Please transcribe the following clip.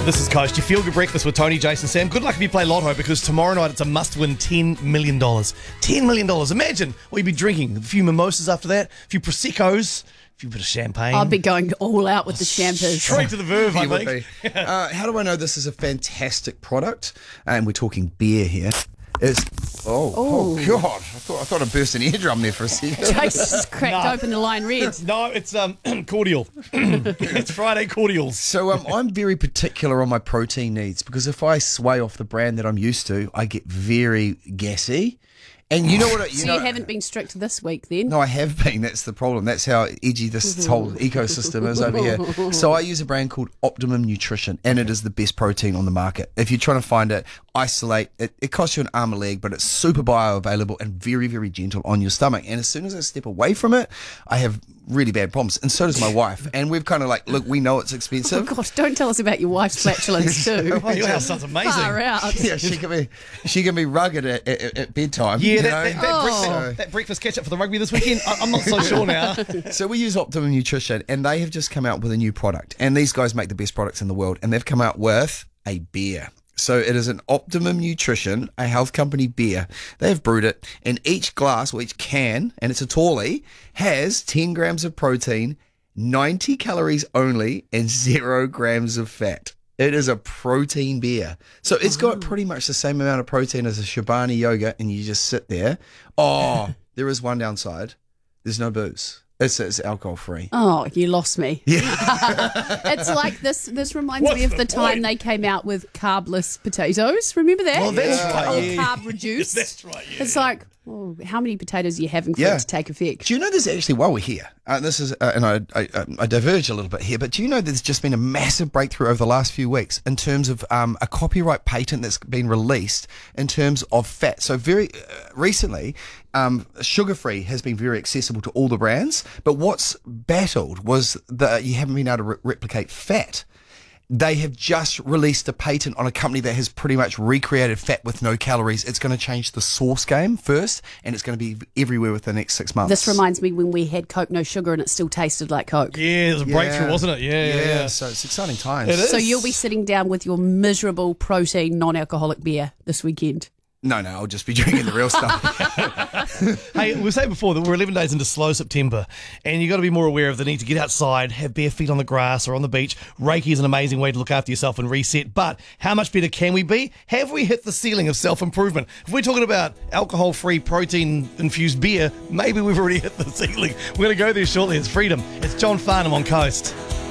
This is Coast. Your Feel Good Breakfast with Tony, Jason, Sam. Good luck if you play Lotto, because tomorrow night it's a must-win $10 million. $10 million. Imagine what you'd be drinking. A few mimosas after that, a few Prosecco's, a few bit of champagne. I'd be going all out with the champers. Straight to the verve, I You would think. be. How do I know this is a fantastic product? And we're talking beer here. Oh God! I thought I burst an eardrum there for a second. Jace just cracked open the line red. No, it's cordial. It's Friday cordials. So I'm very particular on my protein needs, because if I sway off the brand that I'm used to, I get very gassy. And you know what? So you haven't been strict this week then? No, I have been. That's the problem. That's how edgy this whole ecosystem is over here. So I use a brand called Optimum Nutrition, and it is the best protein on the market. If you're trying to find it, isolate. It costs you an arm and a leg, but it's super bioavailable and very, very gentle on your stomach. And as soon as I step away from it, I have really bad problems. And so does my wife. And we've kind of like, look, we know it's Oh expensive. gosh, don't tell us about your wife's flatulence too. Oh, your house sounds amazing. Far out. Yeah, she can be rugged at bedtime. Yeah, you that know? that breakfast catch-up for the rugby this weekend, I'm not so sure now. So we use Optimum Nutrition, and they have just come out with a new product. And these guys make the best products in the world, and they've come out with a beer. So it is an Optimum Nutrition, a health company beer. They've brewed it, and each glass, or each can, and it's a tallie, has 10 grams of protein, 90 calories only, and 0 grams of fat. It is a protein beer. So it's got pretty much the same amount of protein as a Chobani yogurt, and you just sit there. Oh, there is one downside. There's no booze. It's alcohol free. Oh, you lost me. Yeah. It's like this reminds What's me of the the time point? they came out with carbless potatoes. Remember that? Well, that's right, Or yeah. carb reduced. That's right, yeah. It's like, oh, how many potatoes are you having for Yeah. it to take effect? Do you know there's actually, while we're here, this is, and I diverge a little bit here, but do you know there's just been a massive breakthrough over the last few weeks in terms of a copyright patent that's been released in terms of fat? So very recently, sugar-free has been very accessible to all the brands, but what's battled was that you haven't been able to replicate fat. They have just released a patent on a company that has pretty much recreated fat with no calories. It's going to change the source game first, and it's going to be everywhere within the next 6 months. This reminds me when we had Coke no sugar and it still tasted like Coke. Yeah, it was a breakthrough, wasn't it? Yeah. So it's exciting times. It is. So you'll be sitting down with your miserable protein non-alcoholic beer this weekend. No, I'll just be drinking the real stuff. Hey, we were saying before that we're 11 days into slow September, and you've got to be more aware of the need to get outside, have bare feet on the grass or on the beach. Reiki is an amazing way to look after yourself and reset, but how much better can we be? Have we hit the ceiling of self-improvement? If we're talking about alcohol-free, protein-infused beer, maybe we've already hit the ceiling. We're going to go there shortly. It's Freedom. It's John Farnham on Coast.